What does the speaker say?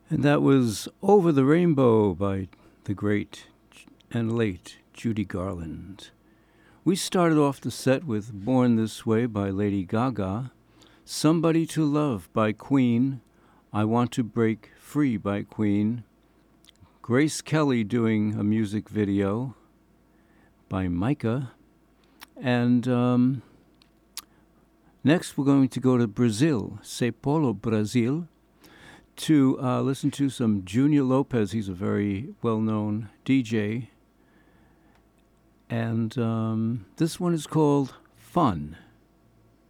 And that was Over the Rainbow by the great and late Judy Garland. We started off the set with Born This Way by Lady Gaga, Somebody to Love by Queen, I Want to Break Free by Queen, Grace Kelly doing a music video by Micah, and next we're going to go to Brazil, Sao Paulo, Brazil, to listen to some Junior Lopez. He's a very well-known DJ. And this one is called Fun.